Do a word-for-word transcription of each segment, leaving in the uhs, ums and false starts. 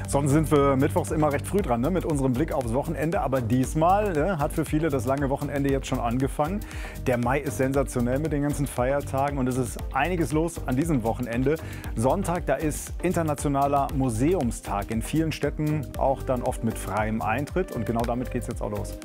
Sonst sind wir mittwochs immer recht früh dran, ne, mit unserem Blick aufs Wochenende. Aber diesmal ne, hat für viele das lange Wochenende jetzt schon angefangen. Der Mai ist sensationell mit den ganzen Feiertagen und es ist einiges los an diesem Wochenende. Sonntag, da ist internationaler Museumstag. In vielen Städten auch dann oft mit freiem Eintritt. Und genau damit geht es jetzt auch los.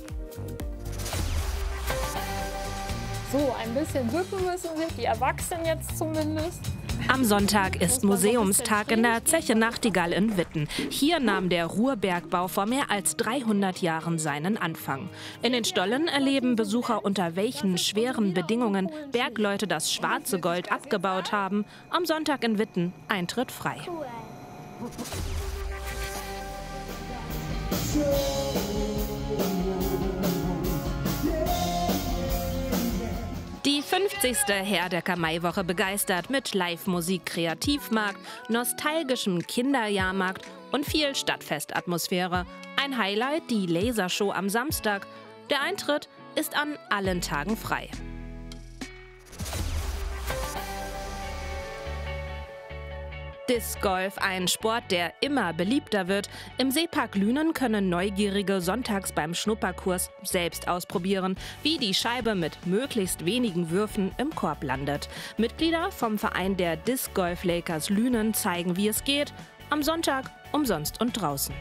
So, ein bisschen bücken müssen sich, die Erwachsenen jetzt zumindest. Am Sonntag ist Museumstag in der Zeche Nachtigall in Witten. Hier nahm der Ruhrbergbau vor mehr als dreihundert Jahren seinen Anfang. In den Stollen erleben Besucher, unter welchen schweren Bedingungen Bergleute das schwarze Gold abgebaut haben. Am Sonntag in Witten Eintritt frei. Die fünfzigste Herdecker Maiwoche begeistert mit Live-Musik, Kreativmarkt, nostalgischem Kinderjahrmarkt und viel Stadtfestatmosphäre. Ein Highlight, die Lasershow am Samstag. Der Eintritt ist an allen Tagen frei. Disc Golf, ein Sport, der immer beliebter wird. Im Seepark Lünen können Neugierige sonntags beim Schnupperkurs selbst ausprobieren, wie die Scheibe mit möglichst wenigen Würfen im Korb landet. Mitglieder vom Verein der Disc Golf Lakers Lünen zeigen, wie es geht. Am Sonntag umsonst und draußen.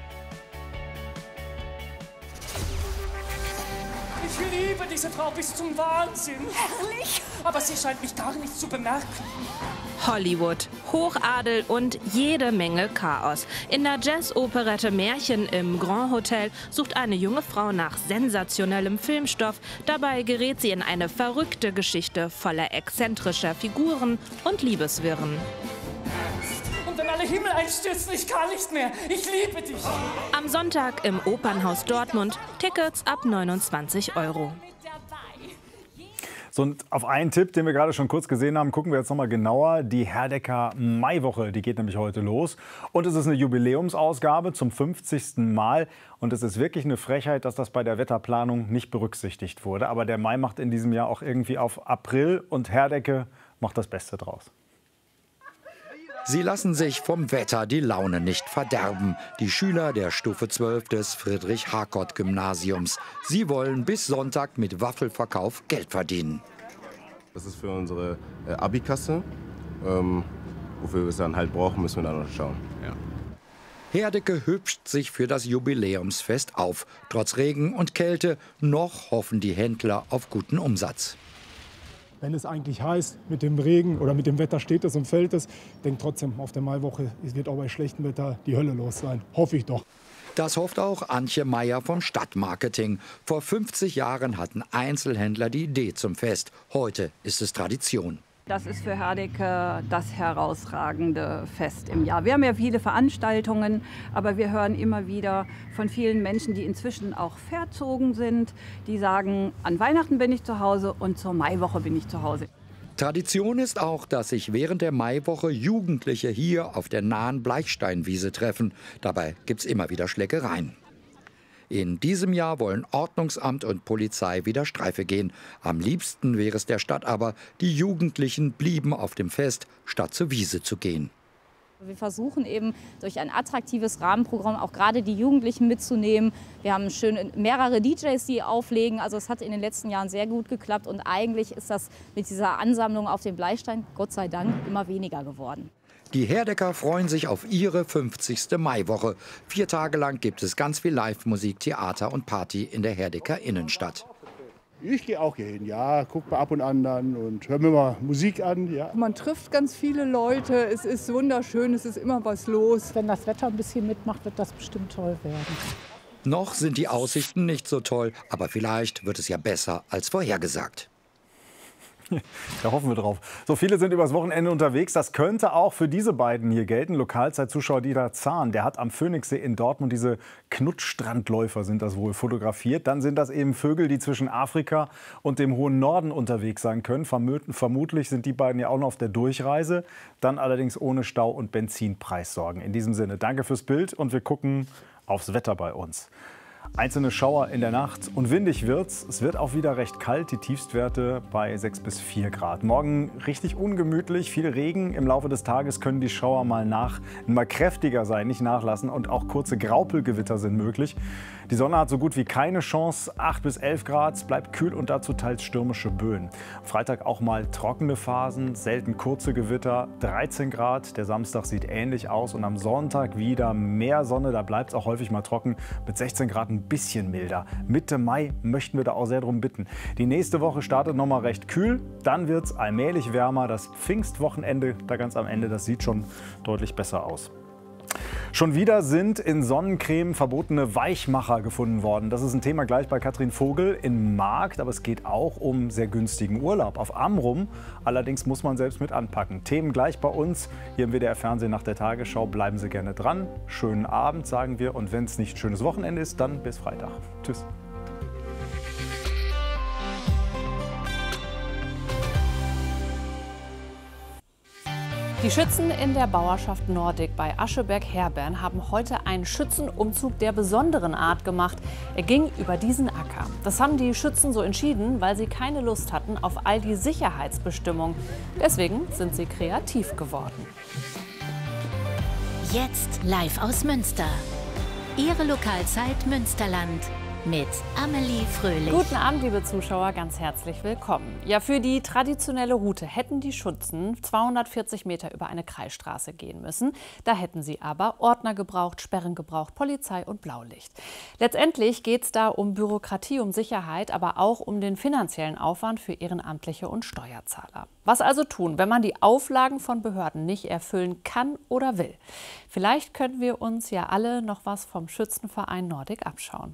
Ich liebe diese Frau bis zum Wahnsinn. Herrlich. Aber sie scheint mich gar nicht zu bemerken. Hollywood, Hochadel und jede Menge Chaos. In der Jazz-Operette Märchen im Grand Hotel sucht eine junge Frau nach sensationellem Filmstoff. Dabei gerät sie in eine verrückte Geschichte voller exzentrischer Figuren und Liebeswirren. Und wenn alle Himmel einstürzen, ich kann nicht mehr. Ich liebe dich. Am Sonntag im Opernhaus Dortmund. Tickets ab neunundzwanzig Euro. So, und auf einen Tipp, den wir gerade schon kurz gesehen haben, gucken wir jetzt noch mal genauer. Die Herdecker Maiwoche, die geht nämlich heute los. Und es ist eine Jubiläumsausgabe zum fünfzigsten Mal. Und es ist wirklich eine Frechheit, dass das bei der Wetterplanung nicht berücksichtigt wurde. Aber der Mai macht in diesem Jahr auch irgendwie auf April und Herdecke macht das Beste draus. Sie lassen sich vom Wetter die Laune nicht verderben. Die Schüler der Stufe zwölf des Friedrich-Harkort-Gymnasiums. Sie wollen bis Sonntag mit Waffelverkauf Geld verdienen. Das ist für unsere äh, Abikasse. Ähm, wofür wir es dann halt brauchen, müssen wir dann noch schauen. Ja. Herdecke hübscht sich für das Jubiläumsfest auf. Trotz Regen und Kälte, noch hoffen die Händler auf guten Umsatz. Wenn es eigentlich heißt, mit dem Regen oder mit dem Wetter steht es und fällt es, denkt trotzdem auf der Maiwoche, es wird auch bei schlechtem Wetter die Hölle los sein. Hoffe ich doch. Das hofft auch Antje Meyer vom Stadtmarketing. Vor fünfzig Jahren hatten Einzelhändler die Idee zum Fest. Heute ist es Tradition. Das ist für Herdecke das herausragende Fest im Jahr. Wir haben ja viele Veranstaltungen, aber wir hören immer wieder von vielen Menschen, die inzwischen auch verzogen sind, die sagen, an Weihnachten bin ich zu Hause und zur Maiwoche bin ich zu Hause. Tradition ist auch, dass sich während der Maiwoche Jugendliche hier auf der nahen Bleichsteinwiese treffen. Dabei gibt es immer wieder Schlägereien. In diesem Jahr wollen Ordnungsamt und Polizei wieder Streife gehen. Am liebsten wäre es der Stadt aber, die Jugendlichen blieben auf dem Fest, statt zur Wiese zu gehen. Wir versuchen eben durch ein attraktives Rahmenprogramm auch gerade die Jugendlichen mitzunehmen. Wir haben schön mehrere D Js, die auflegen. Also es hat in den letzten Jahren sehr gut geklappt. Und eigentlich ist das mit dieser Ansammlung auf dem Bleistein, Gott sei Dank, immer weniger geworden. Die Herdecker freuen sich auf ihre fünfzigste Maiwoche. Vier Tage lang gibt es ganz viel Live-Musik, Theater und Party in der Herdecker Innenstadt. Ich gehe auch hin, ja, guck mal ab und an dann und höre mir mal Musik an. Ja. Man trifft ganz viele Leute, es ist wunderschön, es ist immer was los. Wenn das Wetter ein bisschen mitmacht, wird das bestimmt toll werden. Noch sind die Aussichten nicht so toll, aber vielleicht wird es ja besser als vorhergesagt. Da hoffen wir drauf. So viele sind übers Wochenende unterwegs. Das könnte auch für diese beiden hier gelten. Lokalzeitzuschauer Dieter Zahn, der hat am Phoenixsee in Dortmund diese Knutschstrandläufer, sind das wohl, fotografiert. Dann sind das eben Vögel, die zwischen Afrika und dem hohen Norden unterwegs sein können. Vermutlich sind die beiden ja auch noch auf der Durchreise. Dann allerdings ohne Stau- und Benzinpreissorgen. In diesem Sinne, danke fürs Bild und wir gucken aufs Wetter bei uns. Einzelne Schauer in der Nacht und windig wird's. Es wird auch wieder recht kalt, die Tiefstwerte bei sechs bis vier Grad. Morgen richtig ungemütlich, viel Regen. Im Laufe des Tages können die Schauer mal nach, mal kräftiger sein, nicht nachlassen und auch kurze Graupelgewitter sind möglich. Die Sonne hat so gut wie keine Chance, acht bis elf Grad, es bleibt kühl und dazu teils stürmische Böen. Freitag auch mal trockene Phasen, selten kurze Gewitter, dreizehn Grad. Der Samstag sieht ähnlich aus und am Sonntag wieder mehr Sonne, da bleibt es auch häufig mal trocken, mit sechzehn Grad ein bisschen milder. Mitte Mai möchten wir da auch sehr drum bitten. Die nächste Woche startet noch mal recht kühl, dann wird es allmählich wärmer. Das Pfingstwochenende da ganz am Ende, das sieht schon deutlich besser aus. Schon wieder sind in Sonnencreme verbotene Weichmacher gefunden worden. Das ist ein Thema gleich bei Katrin Vogel im Markt, aber es geht auch um sehr günstigen Urlaub auf Amrum. Allerdings muss man selbst mit anpacken. Themen gleich bei uns hier im W D R Fernsehen nach der Tagesschau. Bleiben Sie gerne dran. Schönen Abend, sagen wir. Und wenn es nicht ein schönes Wochenende ist, dann bis Freitag. Tschüss. Die Schützen in der Bauerschaft Nordig bei Ascheberg-Herbern haben heute einen Schützenumzug der besonderen Art gemacht. Er ging über diesen Acker. Das haben die Schützen so entschieden, weil sie keine Lust hatten auf all die Sicherheitsbestimmungen. Deswegen sind sie kreativ geworden. Jetzt live aus Münster. Ihre Lokalzeit Münsterland. Mit Amelie Fröhlich. Guten Abend, liebe Zuschauer, ganz herzlich willkommen. Ja, für die traditionelle Route hätten die Schützen zweihundertvierzig Meter über eine Kreisstraße gehen müssen. Da hätten sie aber Ordner gebraucht, Sperren gebraucht, Polizei und Blaulicht. Letztendlich geht es da um Bürokratie, um Sicherheit, aber auch um den finanziellen Aufwand für Ehrenamtliche und Steuerzahler. Was also tun, wenn man die Auflagen von Behörden nicht erfüllen kann oder will? Vielleicht können wir uns ja alle noch was vom Schützenverein Nordig abschauen.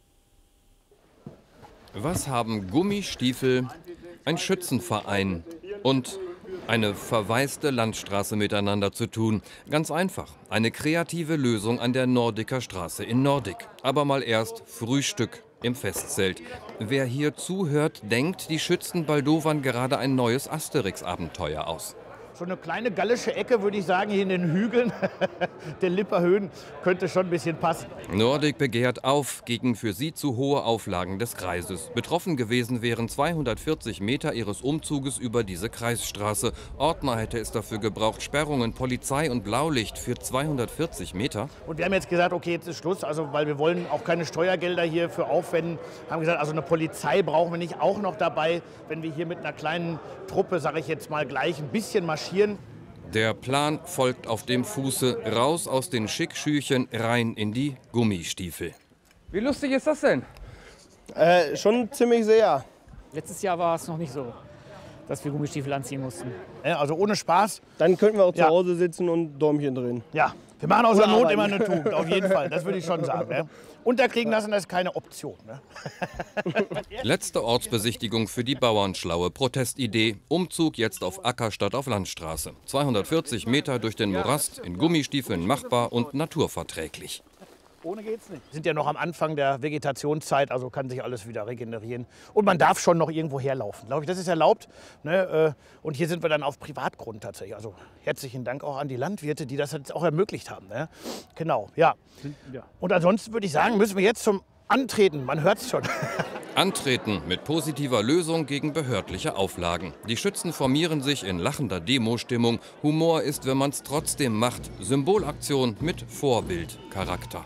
Was haben Gummistiefel, ein Schützenverein und eine verwaiste Landstraße miteinander zu tun? Ganz einfach. Eine kreative Lösung an der Nordiker Straße in Nordig. Aber mal erst Frühstück im Festzelt. Wer hier zuhört, denkt, die Schützen baldowern gerade ein neues Asterix-Abenteuer aus. So eine kleine gallische Ecke, würde ich sagen, hier in den Hügeln der Lipper Höhen könnte schon ein bisschen passen. Nordig begehrt auf gegen für sie zu hohe Auflagen des Kreises. Betroffen gewesen wären zweihundertvierzig Meter ihres Umzuges über diese Kreisstraße. Ordner hätte es dafür gebraucht, Sperrungen, Polizei und Blaulicht für zweihundertvierzig Meter. Und wir haben jetzt gesagt, okay, jetzt ist Schluss, also weil wir wollen auch keine Steuergelder hierfür aufwenden. Haben gesagt, also eine Polizei brauchen wir nicht auch noch dabei, wenn wir hier mit einer kleinen Truppe, sage ich jetzt mal gleich, ein bisschen marschieren. Der Plan folgt auf dem Fuße, raus aus den Schickschüchen, rein in die Gummistiefel. Wie lustig ist das denn? Äh, schon ziemlich sehr. Letztes Jahr war es noch nicht so, dass wir Gummistiefel anziehen mussten. Ja, also ohne Spaß. Dann könnten wir auch Ja. zu Hause sitzen und Däumchen drehen. Ja, wir machen aus der Oder Not arbeiten. immer eine Tugend, auf jeden Fall. Das würde ich schon sagen. Ne? Unterkriegen lassen, das ist keine Option. Ne? Letzte Ortsbesichtigung für die Bauernschlaue. Protestidee. Umzug jetzt auf Acker statt auf Landstraße. zweihundertvierzig Meter durch den Morast, in Gummistiefeln machbar und naturverträglich. Ohne geht's nicht. Wir sind ja noch am Anfang der Vegetationszeit, also kann sich alles wieder regenerieren. Und man darf schon noch irgendwo herlaufen, glaube ich, das ist erlaubt. Ne? Und hier sind wir dann auf Privatgrund tatsächlich. Also herzlichen Dank auch an die Landwirte, die das jetzt auch ermöglicht haben. Ne? Genau, ja. Und ansonsten würde ich sagen, müssen wir jetzt zum Antreten. Man hört es schon. Antreten mit positiver Lösung gegen behördliche Auflagen. Die Schützen formieren sich in lachender Demo-Stimmung. Humor ist, wenn man es trotzdem macht. Symbolaktion mit Vorbildcharakter.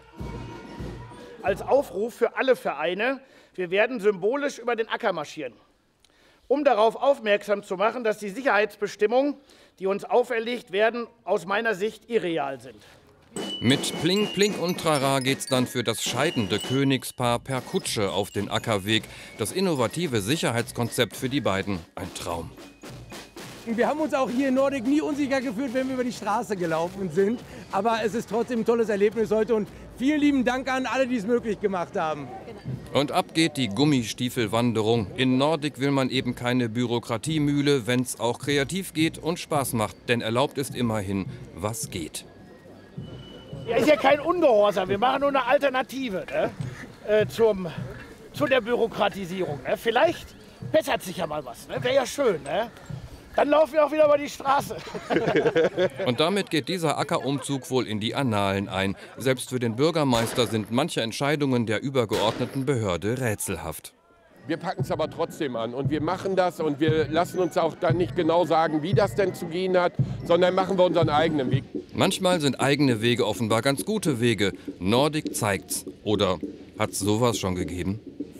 Als Aufruf für alle Vereine, wir werden symbolisch über den Acker marschieren, um darauf aufmerksam zu machen, dass die Sicherheitsbestimmungen, die uns auferlegt werden, aus meiner Sicht irreal sind. Mit Pling Pling und Trara geht's dann für das scheidende Königspaar per Kutsche auf den Ackerweg. Das innovative Sicherheitskonzept für die beiden ein Traum. Wir haben uns auch hier in Nordig nie unsicher gefühlt, wenn wir über die Straße gelaufen sind. Aber es ist trotzdem ein tolles Erlebnis heute und vielen lieben Dank an alle, die es möglich gemacht haben. Und ab geht die Gummistiefelwanderung. In Nordig will man eben keine Bürokratiemühle, wenn's auch kreativ geht und Spaß macht. Denn erlaubt ist immerhin, was geht. Ja, ist ja kein Ungehorsam, wir machen nur eine Alternative ne? äh, zum, zu der Bürokratisierung. Ne? Vielleicht bessert sich ja mal was, ne? Wäre ja schön. Ne? Dann laufen wir auch wieder über die Straße. Und damit geht dieser Ackerumzug wohl in die Annalen ein. Selbst für den Bürgermeister sind manche Entscheidungen der übergeordneten Behörde rätselhaft. Wir packen es aber trotzdem an und wir machen das und wir lassen uns auch dann nicht genau sagen, wie das denn zu gehen hat, sondern machen wir unseren eigenen Weg. Manchmal sind eigene Wege offenbar ganz gute Wege. Nordic zeigt's. Oder hat's sowas schon gegeben?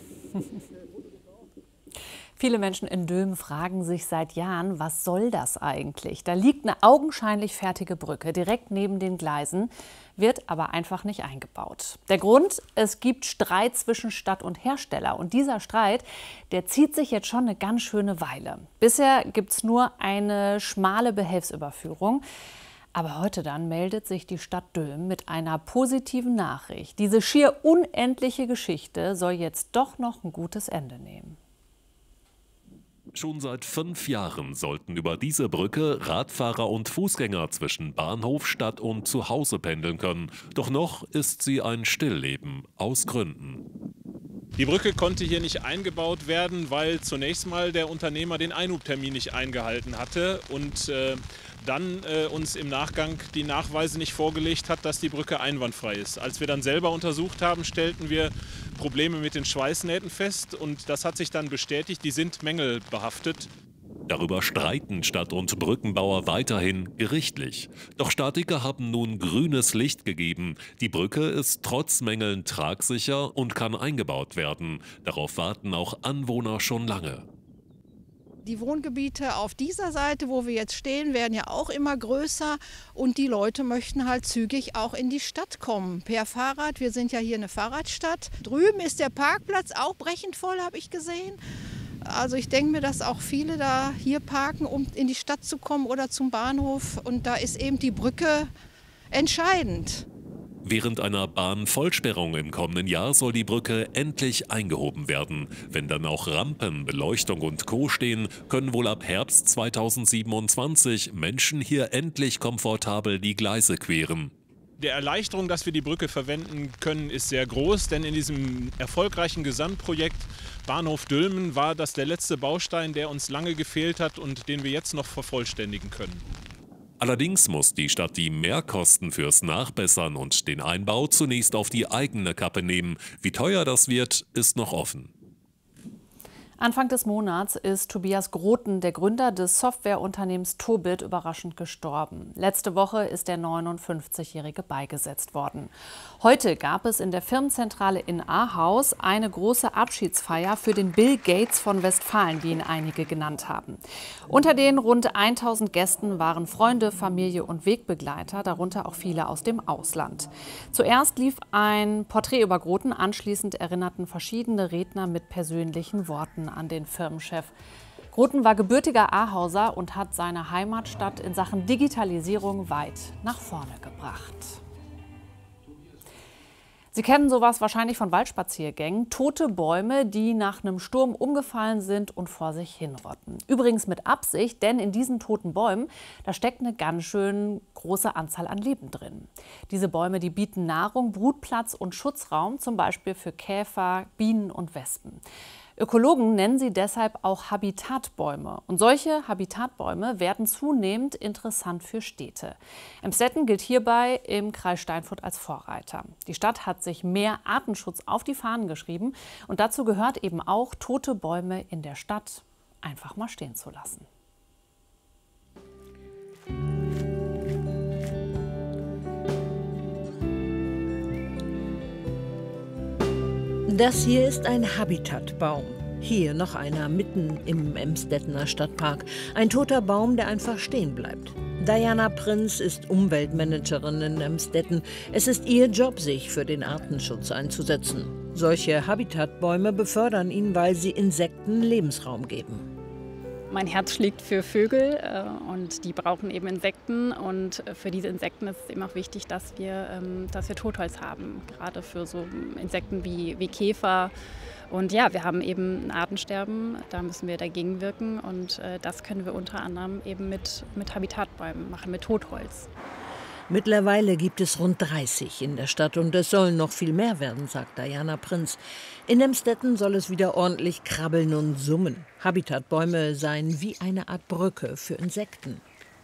Viele Menschen in Dülmen fragen sich seit Jahren, was soll das eigentlich? Da liegt eine augenscheinlich fertige Brücke direkt neben den Gleisen, wird aber einfach nicht eingebaut. Der Grund? Es gibt Streit zwischen Stadt und Hersteller. Und dieser Streit, der zieht sich jetzt schon eine ganz schöne Weile. Bisher gibt es nur eine schmale Behelfsüberführung. Aber heute dann meldet sich die Stadt Dülmen mit einer positiven Nachricht. Diese schier unendliche Geschichte soll jetzt doch noch ein gutes Ende nehmen. Schon seit fünf Jahren sollten über diese Brücke Radfahrer und Fußgänger zwischen Bahnhof, Stadt und Zuhause pendeln können. Doch noch ist sie ein Stillleben, aus Gründen. Die Brücke konnte hier nicht eingebaut werden, weil zunächst mal der Unternehmer den Einhubtermin nicht eingehalten hatte und äh, dann äh, uns im Nachgang die Nachweise nicht vorgelegt hat, dass die Brücke einwandfrei ist. Als wir dann selber untersucht haben, stellten wir Probleme mit den Schweißnähten fest und das hat sich dann bestätigt, die sind mängelbehaftet. Darüber streiten Stadt- und Brückenbauer weiterhin gerichtlich. Doch Statiker haben nun grünes Licht gegeben. Die Brücke ist trotz Mängeln tragsicher und kann eingebaut werden. Darauf warten auch Anwohner schon lange. Die Wohngebiete auf dieser Seite, wo wir jetzt stehen, werden ja auch immer größer und die Leute möchten halt zügig auch in die Stadt kommen. Per Fahrrad, wir sind ja hier eine Fahrradstadt. Drüben ist der Parkplatz auch brechend voll, habe ich gesehen. Also ich denke mir, dass auch viele da hier parken, um in die Stadt zu kommen oder zum Bahnhof. Und da ist eben die Brücke entscheidend. Während einer Bahnvollsperrung im kommenden Jahr soll die Brücke endlich eingehoben werden. Wenn dann auch Rampen, Beleuchtung und Co. stehen, können wohl ab Herbst zweitausendsiebenundzwanzig Menschen hier endlich komfortabel die Gleise queren. Der Erleichterung, dass wir die Brücke verwenden können, ist sehr groß, denn in diesem erfolgreichen Gesamtprojekt Bahnhof Dülmen war das der letzte Baustein, der uns lange gefehlt hat und den wir jetzt noch vervollständigen können. Allerdings muss die Stadt die Mehrkosten fürs Nachbessern und den Einbau zunächst auf die eigene Kappe nehmen. Wie teuer das wird, ist noch offen. Anfang des Monats ist Tobias Groten, der Gründer des Softwareunternehmens Tobit, überraschend gestorben. Letzte Woche ist der neunundfünfzigjährige beigesetzt worden. Heute gab es in der Firmenzentrale in Ahaus eine große Abschiedsfeier für den Bill Gates von Westfalen, wie ihn einige genannt haben. Unter den rund tausend Gästen waren Freunde, Familie und Wegbegleiter, darunter auch viele aus dem Ausland. Zuerst lief ein Porträt über Groten, anschließend erinnerten verschiedene Redner mit persönlichen Worten an den Firmenchef. Groten war gebürtiger Ahauser und hat seine Heimatstadt in Sachen Digitalisierung weit nach vorne gebracht. Sie kennen sowas wahrscheinlich von Waldspaziergängen. Tote Bäume, die nach einem Sturm umgefallen sind und vor sich hinrotten. Übrigens mit Absicht, denn in diesen toten Bäumen, da steckt eine ganz schön große Anzahl an Leben drin. Diese Bäume, die bieten Nahrung, Brutplatz und Schutzraum, zum Beispiel für Käfer, Bienen und Wespen. Ökologen nennen sie deshalb auch Habitatbäume. Und solche Habitatbäume werden zunehmend interessant für Städte. Emstetten gilt hierbei im Kreis Steinfurt als Vorreiter. Die Stadt hat sich mehr Artenschutz auf die Fahnen geschrieben. Und dazu gehört eben auch, tote Bäume in der Stadt einfach mal stehen zu lassen. Das hier ist ein Habitatbaum. Hier noch einer mitten im Emstettener Stadtpark. Ein toter Baum, der einfach stehen bleibt. Diana Prinz ist Umweltmanagerin in Emstetten. Es ist ihr Job, sich für den Artenschutz einzusetzen. Solche Habitatbäume befördern ihn, weil sie Insekten Lebensraum geben. Mein Herz schlägt für Vögel äh, und die brauchen eben Insekten. Und für diese Insekten ist es eben auch wichtig, dass wir, ähm, dass wir Totholz haben. Gerade für so Insekten wie, wie Käfer. Und ja, wir haben eben ein Artensterben, da müssen wir dagegen wirken. Und äh, das können wir unter anderem eben mit, mit Habitatbäumen machen, mit Totholz. Mittlerweile gibt es rund dreißig in der Stadt und es sollen noch viel mehr werden, sagt Diana Prinz. In Emstetten soll es wieder ordentlich krabbeln und summen. Habitatbäume seien wie eine Art Brücke für Insekten.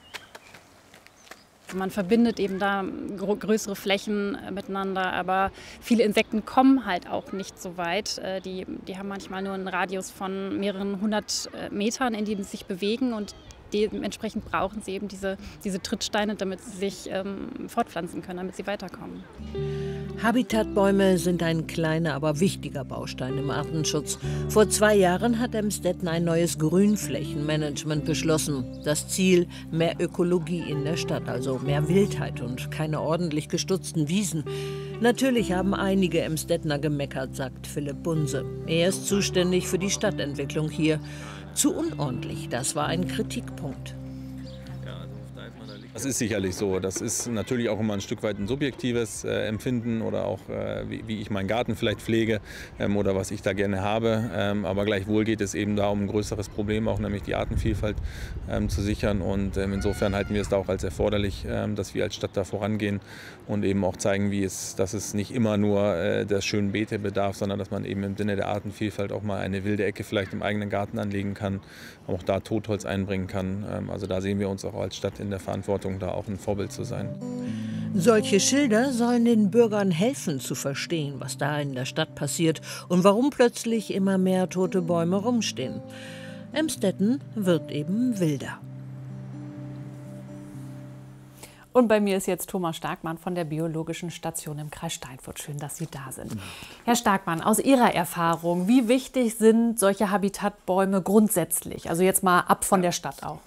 Man verbindet eben da größere Flächen miteinander, aber viele Insekten kommen halt auch nicht so weit. Die, die haben manchmal nur einen Radius von mehreren hundert Metern, in dem sie sich bewegen, und dementsprechend brauchen sie eben diese, diese Trittsteine, damit sie sich ähm, fortpflanzen können, damit sie weiterkommen. Habitatbäume sind ein kleiner, aber wichtiger Baustein im Artenschutz. Vor zwei Jahren hat Emstetten ein neues Grünflächenmanagement beschlossen. Das Ziel: mehr Ökologie in der Stadt, also mehr Wildheit und keine ordentlich gestutzten Wiesen. Natürlich haben einige Emstettener gemeckert, sagt Philipp Bunse. Er ist zuständig für die Stadtentwicklung hier. Zu unordentlich, das war ein Kritikpunkt. Das ist sicherlich so. Das ist natürlich auch immer ein Stück weit ein subjektives äh, Empfinden oder auch, äh, wie, wie ich meinen Garten vielleicht pflege ähm, oder was ich da gerne habe. Ähm, aber gleichwohl geht es eben da um ein größeres Problem, auch nämlich die Artenvielfalt ähm, zu sichern. Und ähm, insofern halten wir es da auch als erforderlich, ähm, dass wir als Stadt da vorangehen und eben auch zeigen, wie es, dass es nicht immer nur äh, der schönen Beete bedarf, sondern dass man eben im Sinne der Artenvielfalt auch mal eine wilde Ecke vielleicht im eigenen Garten anlegen kann, auch da Totholz einbringen kann. Ähm, also da sehen wir uns auch als Stadt in der Verantwortung, da auch ein Vorbild zu sein. Solche Schilder sollen den Bürgern helfen zu verstehen, was da in der Stadt passiert und warum plötzlich immer mehr tote Bäume rumstehen. Emstetten wird eben wilder. Und bei mir ist jetzt Thomas Starkmann von der Biologischen Station im Kreis Steinfurt. Schön, dass Sie da sind. Herr Starkmann, aus Ihrer Erfahrung, wie wichtig sind solche Habitatbäume grundsätzlich? Also jetzt mal ab von der Stadt auch.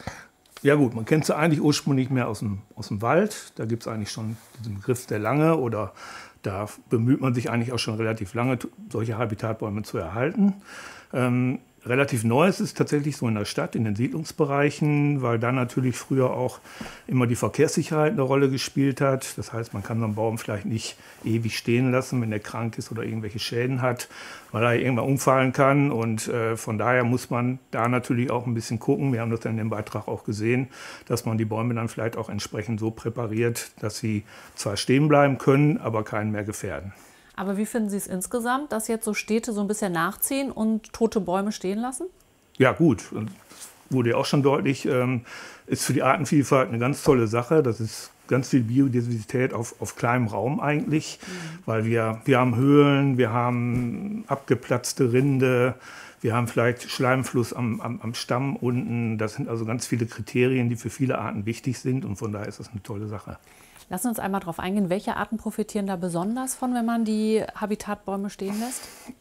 Ja gut, man kennt sie eigentlich ursprünglich mehr aus dem, aus dem Wald. Da gibt es eigentlich schon diesen Begriff der Lange, oder da bemüht man sich eigentlich auch schon relativ lange, solche Habitatbäume zu erhalten. Ähm, relativ neu ist es tatsächlich so in der Stadt, in den Siedlungsbereichen, weil da natürlich früher auch immer die Verkehrssicherheit eine Rolle gespielt hat. Das heißt, man kann so einen Baum vielleicht nicht ewig stehen lassen, wenn er krank ist oder irgendwelche Schäden hat, weil er irgendwann umfallen kann. Und äh, von daher muss man da natürlich auch ein bisschen gucken. Wir haben das dann in dem Beitrag auch gesehen, dass man die Bäume dann vielleicht auch entsprechend so präpariert, dass sie zwar stehen bleiben können, aber keinen mehr gefährden. Aber wie finden Sie es insgesamt, dass jetzt so Städte so ein bisschen nachziehen und tote Bäume stehen lassen? Ja gut, das wurde ja auch schon deutlich, ähm, ist für die Artenvielfalt eine ganz tolle Sache. Das ist ganz viel Biodiversität auf, auf kleinem Raum eigentlich, mhm. weil wir, wir haben Höhlen, wir haben abgeplatzte Rinde, wir haben vielleicht Schleimfluss am, am, am Stamm unten. Das sind also ganz viele Kriterien, die für viele Arten wichtig sind, und von daher ist das eine tolle Sache. Lassen Sie uns einmal darauf eingehen, welche Arten profitieren da besonders von, wenn man die Habitatbäume stehen lässt?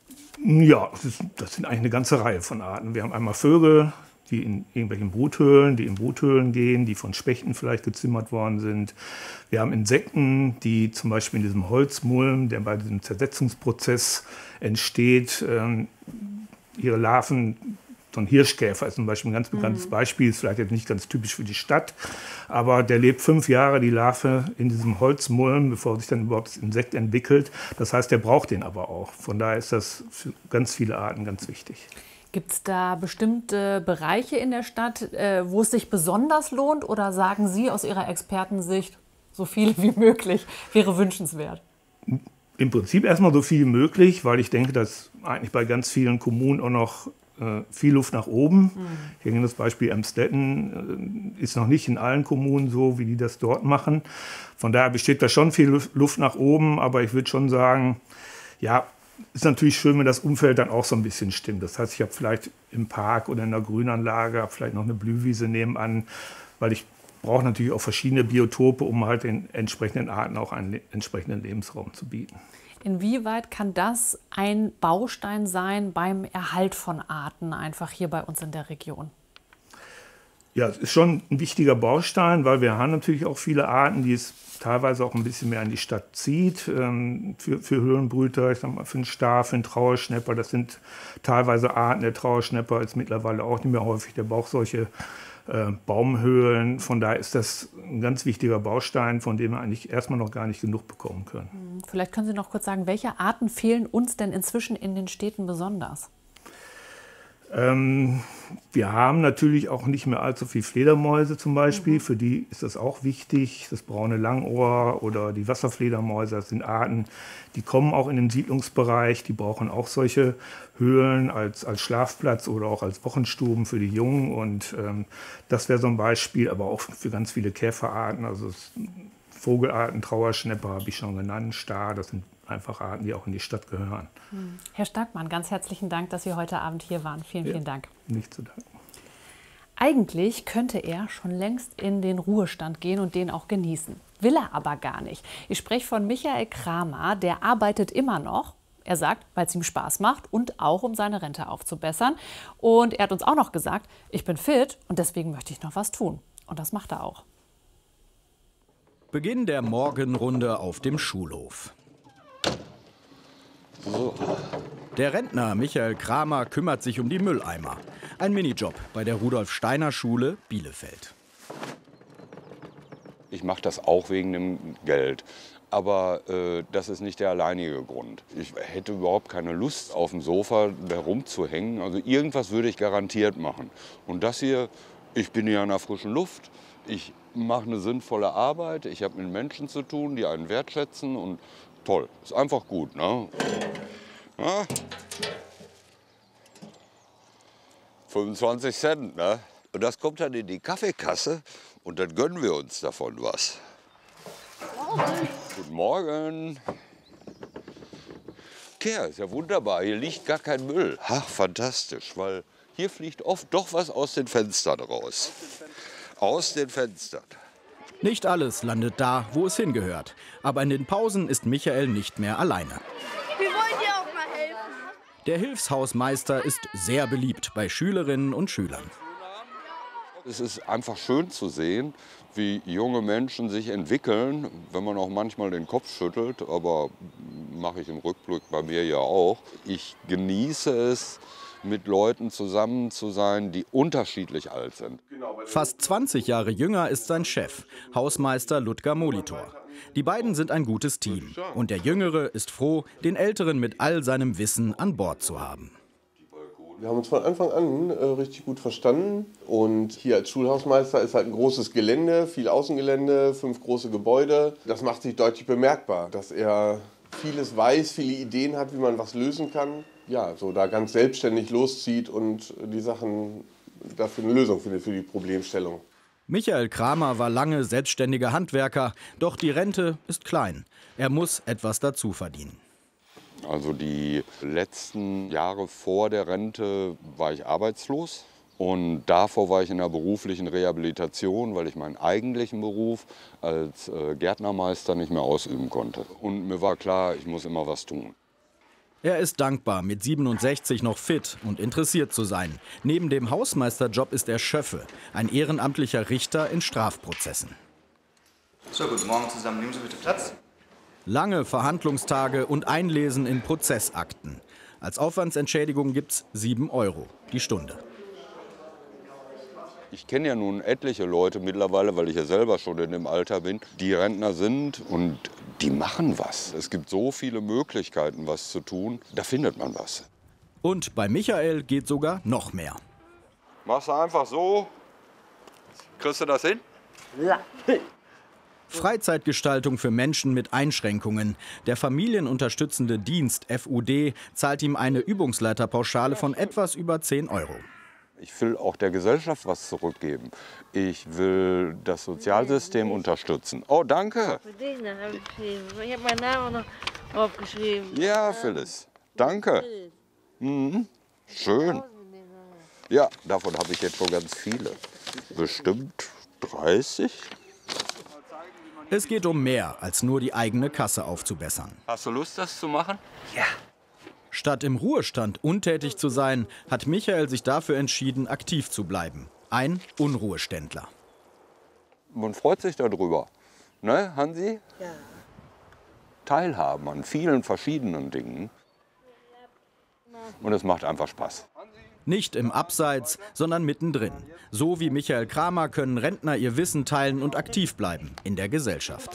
Ja, das, ist, das sind eigentlich eine ganze Reihe von Arten. Wir haben einmal Vögel, die in irgendwelchen Bruthöhlen, die in Bruthöhlen gehen, die von Spechten vielleicht gezimmert worden sind. Wir haben Insekten, die zum Beispiel in diesem Holzmulm, der bei diesem Zersetzungsprozess entsteht, ähm, ihre Larven. So ein Hirschkäfer ist zum Beispiel ein ganz bekanntes mhm. Beispiel, ist vielleicht jetzt nicht ganz typisch für die Stadt, aber der lebt fünf Jahre, die Larve, in diesem Holzmulm, bevor sich dann überhaupt das Insekt entwickelt. Das heißt, der braucht den aber auch. Von daher ist das für ganz viele Arten ganz wichtig. Gibt es da bestimmte Bereiche in der Stadt, äh, wo es sich besonders lohnt, oder sagen Sie aus Ihrer Expertensicht, so viel wie möglich wäre wünschenswert? Im Prinzip erstmal so viel wie möglich, weil ich denke, dass eigentlich bei ganz vielen Kommunen auch noch viel Luft nach oben. Mhm. Hier das Beispiel Emstetten ist noch nicht in allen Kommunen so, wie die das dort machen. Von daher besteht da schon viel Luft nach oben, aber ich würde schon sagen, ja, ist natürlich schön, wenn das Umfeld dann auch so ein bisschen stimmt. Das heißt, ich habe vielleicht im Park oder in der Grünanlage vielleicht noch eine Blühwiese nebenan, weil ich brauche natürlich auch verschiedene Biotope, um halt den entsprechenden Arten auch einen entsprechenden Lebensraum zu bieten. Inwieweit kann das ein Baustein sein beim Erhalt von Arten, einfach hier bei uns in der Region? Ja, es ist schon ein wichtiger Baustein, weil wir haben natürlich auch viele Arten, die es teilweise auch ein bisschen mehr in die Stadt zieht. Ähm, für, für Höhlenbrüter, ich sag mal, für den Star, für den Trauerschnäpper, das sind teilweise Arten. Der Trauerschnäpper ist mittlerweile auch nicht mehr häufig, der braucht solche äh, Baumhöhlen. Von daher ist das ein ganz wichtiger Baustein, von dem wir eigentlich erstmal noch gar nicht genug bekommen können. Vielleicht können Sie noch kurz sagen, welche Arten fehlen uns denn inzwischen in den Städten besonders? Ähm, wir haben natürlich auch nicht mehr allzu viel Fledermäuse zum Beispiel. Mhm. Für die ist das auch wichtig. Das braune Langohr oder die Wasserfledermäuse, das sind Arten, die kommen auch in den Siedlungsbereich. Die brauchen auch solche Höhlen als, als Schlafplatz oder auch als Wochenstuben für die Jungen. Und ähm, das wäre so ein Beispiel, aber auch für ganz viele Käferarten. Also es, Vogelarten, Trauerschnepper habe ich schon genannt, Star, das sind einfach Arten, die auch in die Stadt gehören. Herr Starkmann, ganz herzlichen Dank, dass Sie heute Abend hier waren. Vielen, ja, vielen Dank. Nicht zu danken. Eigentlich könnte er schon längst in den Ruhestand gehen und den auch genießen. Will er aber gar nicht. Ich spreche von Michael Kramer, der arbeitet immer noch. Er sagt, weil es ihm Spaß macht und auch um seine Rente aufzubessern. Und er hat uns auch noch gesagt, ich bin fit und deswegen möchte ich noch was tun. Und das macht er auch. Beginn der Morgenrunde auf dem Schulhof. Der Rentner Michael Kramer kümmert sich um die Mülleimer. Ein Minijob bei der Rudolf-Steiner-Schule Bielefeld. Ich mache das auch wegen dem Geld. Aber äh, das ist nicht der alleinige Grund. Ich hätte überhaupt keine Lust, auf dem Sofa herumzuhängen. Also irgendwas würde ich garantiert machen. Und das hier, ich bin hier an der frischen Luft. Ich mache eine sinnvolle Arbeit. Ich habe mit Menschen zu tun, die einen wertschätzen. Und toll, ist einfach gut, ne? Ja? fünfundzwanzig Cent, ne? Und das kommt dann in die Kaffeekasse und dann gönnen wir uns davon was. Guten Morgen. Okay, ist ja wunderbar. Hier liegt gar kein Müll. Ach, fantastisch, weil hier fliegt oft doch was aus den Fenstern raus. Aus den Fenstern. Nicht alles landet da, wo es hingehört. Aber in den Pausen ist Michael nicht mehr alleine. Wir wollen dir auch mal helfen. Der Hilfshausmeister ist sehr beliebt bei Schülerinnen und Schülern. Es ist einfach schön zu sehen, wie junge Menschen sich entwickeln, wenn man auch manchmal den Kopf schüttelt, aber mache ich im Rückblick bei mir ja auch. Ich genieße es, mit Leuten zusammen zu sein, die unterschiedlich alt sind. Fast zwanzig Jahre jünger ist sein Chef, Hausmeister Ludger Molitor. Die beiden sind ein gutes Team und der Jüngere ist froh, den Älteren mit all seinem Wissen an Bord zu haben. Wir haben uns von Anfang an äh, richtig gut verstanden und hier als Schulhausmeister ist halt ein großes Gelände, viel Außengelände, fünf große Gebäude. Das macht sich deutlich bemerkbar, dass er vieles weiß, viele Ideen hat, wie man was lösen kann. Ja, so da ganz selbstständig loszieht und die Sachen dafür eine Lösung findet für die Problemstellung. Michael Kramer war lange selbstständiger Handwerker, doch die Rente ist klein. Er muss etwas dazu verdienen. Also die letzten Jahre vor der Rente war ich arbeitslos und davor war ich in der beruflichen Rehabilitation, weil ich meinen eigentlichen Beruf als Gärtnermeister nicht mehr ausüben konnte. Und mir war klar, ich muss immer was tun. Er ist dankbar, mit siebenundsechzig noch fit und interessiert zu sein. Neben dem Hausmeisterjob ist er Schöffe, ein ehrenamtlicher Richter in Strafprozessen. So, guten Morgen zusammen. Nehmen Sie bitte Platz. Lange Verhandlungstage und Einlesen in Prozessakten. Als Aufwandsentschädigung gibt's sieben Euro die Stunde. Ich kenne ja nun etliche Leute mittlerweile, weil ich ja selber schon in dem Alter bin, die Rentner sind und die machen was. Es gibt so viele Möglichkeiten, was zu tun, da findet man was. Und bei Michael geht sogar noch mehr. Machst du einfach so, kriegst du das hin? Ja. Freizeitgestaltung für Menschen mit Einschränkungen. Der familienunterstützende Dienst F U D zahlt ihm eine Übungsleiterpauschale von etwas über zehn Euro. Ich will auch der Gesellschaft was zurückgeben. Ich will das Sozialsystem unterstützen. Oh, danke. Für dich noch habe ich geschrieben. Ich habe meinen Namen noch draufgeschrieben. Ja, Phyllis. Danke. Mhm. Schön. Ja, davon habe ich jetzt schon ganz viele. Bestimmt dreißig. Es geht um mehr, als nur die eigene Kasse aufzubessern. Hast du Lust, das zu machen? Ja. Statt im Ruhestand untätig zu sein, hat Michael sich dafür entschieden, aktiv zu bleiben. Ein Unruheständler. Man freut sich darüber. Ne, Hansi? Ja. Teilhaben an vielen verschiedenen Dingen. Und es macht einfach Spaß. Nicht im Abseits, sondern mittendrin. So wie Michael Kramer können Rentner ihr Wissen teilen und aktiv bleiben in der Gesellschaft.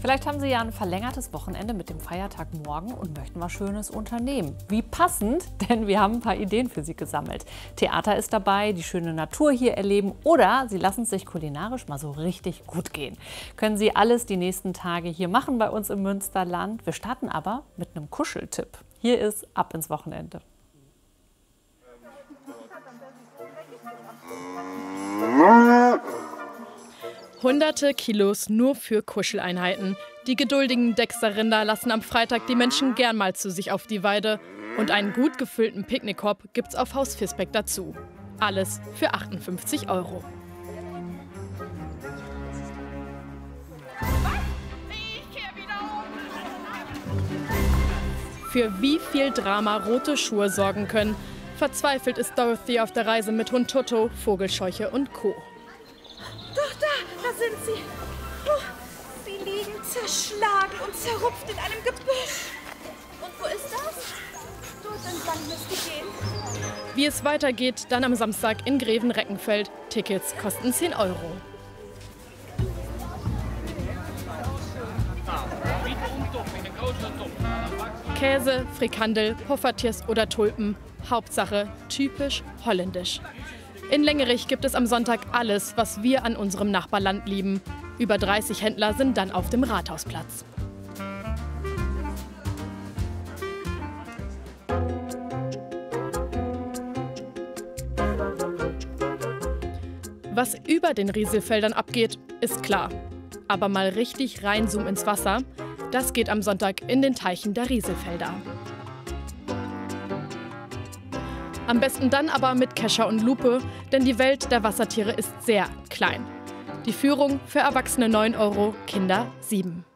Vielleicht haben Sie ja ein verlängertes Wochenende mit dem Feiertag morgen und möchten was Schönes unternehmen. Wie passend, denn wir haben ein paar Ideen für Sie gesammelt. Theater ist dabei, die schöne Natur hier erleben oder Sie lassen es sich kulinarisch mal so richtig gut gehen. Können Sie alles die nächsten Tage hier machen bei uns im Münsterland. Wir starten aber mit einem Kuscheltipp. Hier ist Ab ins Wochenende. Hunderte Kilos nur für Kuscheleinheiten. Die geduldigen Dexter-Rinder lassen am Freitag die Menschen gern mal zu sich auf die Weide. Und einen gut gefüllten Picknickkorb gibt's auf Haus Fisbeck dazu. Alles für achtundfünfzig Euro. Für wie viel Drama rote Schuhe sorgen können. Verzweifelt ist Dorothy auf der Reise mit Hund Toto, Vogelscheuche und Co. Doch da, da sind sie. Oh, sie liegen zerschlagen und zerrupft in einem Gebüsch. Und wo ist das? Dort entlang müsst ihr gehen. Wie es weitergeht, dann am Samstag in Greven-Reckenfeld. Tickets kosten zehn Euro. Käse, Frikandel, Poffertjes oder Tulpen. Hauptsache typisch holländisch. In Lengerich gibt es am Sonntag alles, was wir an unserem Nachbarland lieben. Über dreißig Händler sind dann auf dem Rathausplatz. Was über den Rieselfeldern abgeht, ist klar. Aber mal richtig reinzoomen ins Wasser, das geht am Sonntag in den Teichen der Rieselfelder. Am besten dann aber mit Kescher und Lupe, denn die Welt der Wassertiere ist sehr klein. Die Führung für Erwachsene neun Euro, Kinder sieben.